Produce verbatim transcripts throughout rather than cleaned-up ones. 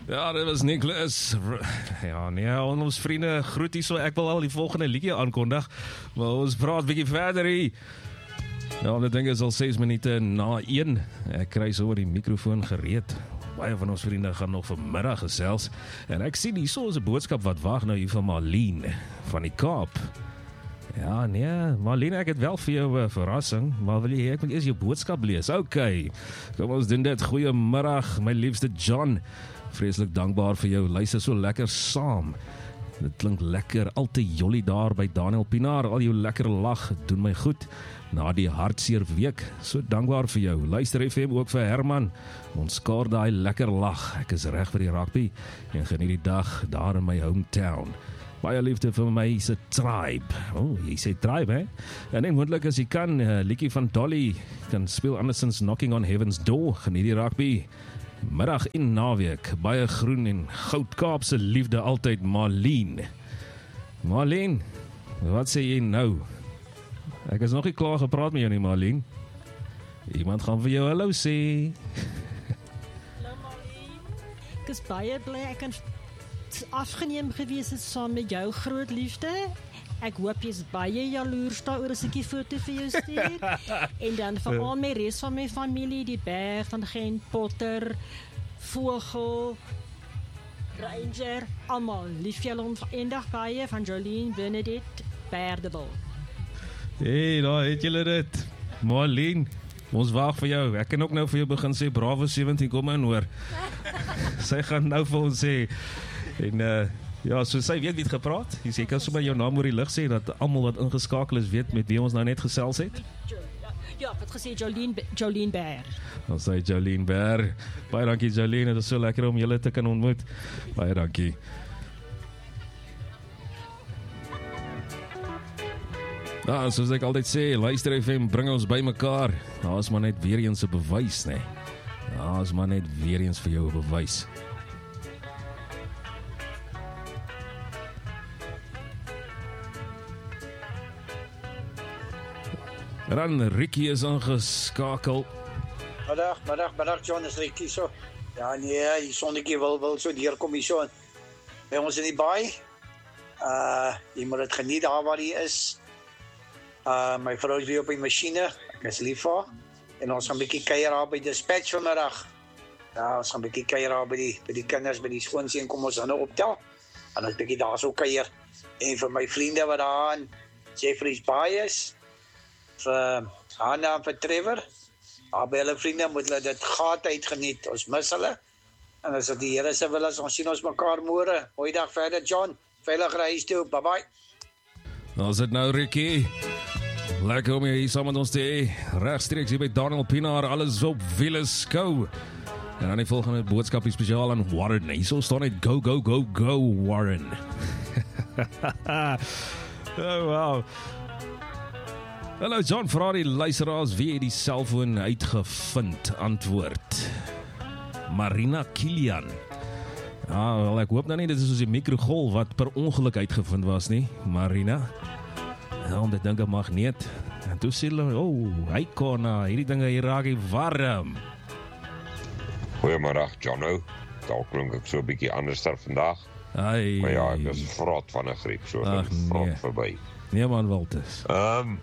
Ja, dit was Nicholas. Ja, nee, ons vriende groet hier so. Ek wil al die volgende liedjie aankondig, maar ons praat bietjie verder hier. Ja, dit ding is al ses minute na een. Ek kry so die mikrofoon gereed. Baie van ons vriende gaan nog vanmiddag gesels. En ek sien hier so 'n boodskap wat wag nou hier van Marlene van die Kaap. Ja, nee, Marlene, ek het wel vir jou 'n verrassing, maar wil jy, ek moet eers jou boodskap lees. OK, kom ons doen dit. Goeiemiddag, my liefste John. Vreeslik dankbaar vir jou, luister so lekker saam. Dit klink lekker, altyd jolly daar by Daniel Pinaar, al jou lekker lag, doen my goed. Na die hartseer week, so dankbaar vir jou. Luister F M ook vir Herman, ons skaar daai lekker lag. Ek is reg vir die rugby en geniet die dag daar in my hometown. Baie liefde vir my se tribe. Oh, jy sê tribe, hè? En en moontlik as jy kan, uh, liedjie van Dolly, kan speel andersins Knocking on Heaven's Door, geniet die rugby. Middag en naweek, baie groen en goud Kaapse liefde altyd, Marlene. Marlene, wat sê jy nou? Ek is nog nie klaar gepraat met jou nie, Marlene. Iemand gaan vir jou hallo sê. Hallo Marlene. Ek is baie bly ek kan afgeneem gewees het saam met jou groot liefde. Ek hoop jy's baie jaloers daaroor as ek die foto vir jou stuur. En dan vir al my res van my familie, die Berg van Gent, Potter, Vogel, Ranger, almal lief julle ons eendag baie van Jolien, Benedict, Berdebel. Hey, daar het julle dit. Marlene, ons wag vir jou. Ek kan ook nou vir jou begin sê Bravo sewentien kom in hoor. Sy gaan nou vir ons sê. En uh, ja, so sy weet wie het gepraat. Jy sê, kan sommer jou naam oor die lig sê, dat almal wat ingeskakel is weet met wie ons nou net gesels het. Ja, ek het gesê Jolien, Jolien Bear. Dan sê Jolien Bear. Baie dankie Jolien, dit is so lekker om julle te kan ontmoet. Baie dankie. Ja, soos ek altyd sê, luister F M, bring ons by mekaar. Daar is maar net weer eens 'n bewys, né? Daar is maar net weer eens vir jou 'n bewys. Dan Ricky is ingeskakel. Middag, middag, middag John, is Ricky so. Ja nee, die sonnetjie wil wil so deurkom hier so. By ons in die baai. Uh, jy moet dit geniet daar waar jy is. Uh, my vrou is weer op die masjiene. Ek is lief vir haar. En ons gaan 'n bietjie kuier daar by Dispatch vanmiddag. Ja, ons gaan 'n bietjie kuier daar by die by die kinders, by die skoonseun, kom ons dan nou optel. En ons bietjie daar so kuier. En vir my vriende wat daar aan Jeffrey's Baai is. Vir Hanna en vir Trevor. Albei hulle vriende moet hulle dit gat uit geniet. Ons mis hulle. En as dit die Here se wil is, ons sien ons mekaar môre. Mooi dag verder John. Veilig ry huis toe. Bye bye. Nou is dit nou Ricky. Lekker om jy hier saam met ons te hê. Regstreeks hier by Daniel Pinaar, alles op wiele skou. En dan die volgende boodskap is spesiaal aan Warren. Hier so staan net go, go, go, go, Warren. Oh, wow. Hallo John, vra die luisteraars wie het die selfoon uitgevind? Antwoord. Marina Kilian. Ja, wel, ek hoop nou nie, dit is soos die mikrogolf wat per ongeluk uitgevind was nie, Marina. Ja, dit dink 'n magneet. En toe sê hulle, oh, hy kon, hierdie dinge hier raak hy warm. Goeiemiddag, Jono. Daar klink ek so 'n bietjie anders daar vandag. Ai. Maar ja, ek is vrot van 'n griep, so dit is vrot nee. verby. Nee man, Walters. Ehm um,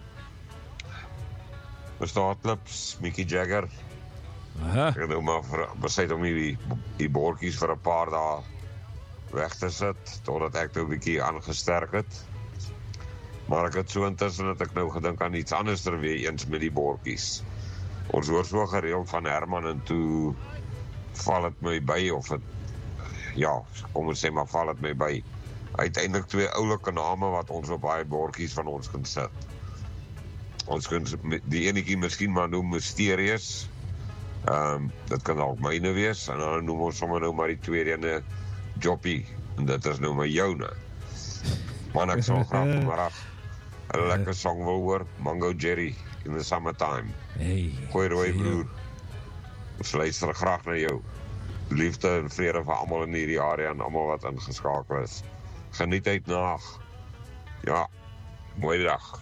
Bestaatlips, Mickey Jagger. Aha. Ek het nou maar besluit om die, die boortjies vir 'n paar dae weg te sit, totdat ek nou 'n bietjie aangesterk het. Maar ek het so intussen het ek nou gedink aan iets anders ter weer eens met die boortjies. Ons hoor so gereeld van Herman en toe val het my by, of het, ja, kom ons sê maar val het my by. Uiteindelik twee oulike name wat ons op baie boortjies van ons kan sit. Ons kan die enetjie miskien maar noem Mysterious. Ehm um, dit kan ook myne wees, en dan noem ons sommer nou maar die tweede ene Joppie, en dit is nou my joune. Man, ek sal graag vanmiddag 'n lekker song wil hoor, Mango Jerry in the Summertime. Hey. Goeie rooi broer. Ons luister graag na jou. Liefde en vrede vir almal in hierdie area en almal wat ingeskakel is. Geniet uit nag. Ja, mooi dag.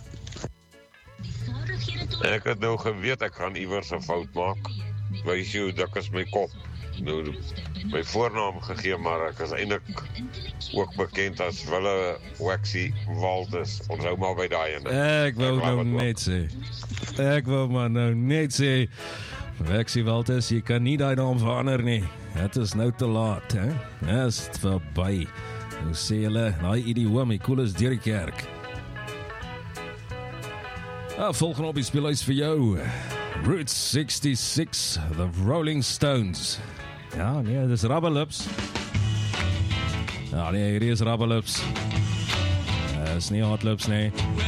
Ek het nou geweet ek gaan iewers 'n fout maak. Wys jy hoe dik is my kop. nou my voornaam gegee, maar ek is eintlik ook bekend as Wille Waxy Walters. Ons hou maar by daai ene. Ek wou Ek nou laat net sê. Ek wou maar nou net sê. Waxy Walters, jy kan nie daai naam verander nie. Het is nou te laat, hè? Dit is verby. Nou sê julle, daai idioom, die cool is deur die kerk. Ah, volgende op die speelhuis vir jou. Route sixty-six, The Rolling Stones. Ja, nee, dis Rubber Lips. Ja, nee, hier is Rubber Lips. Dis nie Hot Lips nie.